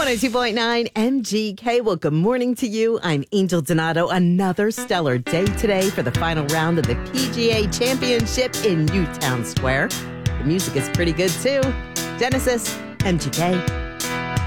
102.9 MGK. Well, good morning to you. I'm Angel Donato. Another stellar day today for the final round of the PGA Championship in Newtown Square. The music is pretty good, too. Genesis, MGK.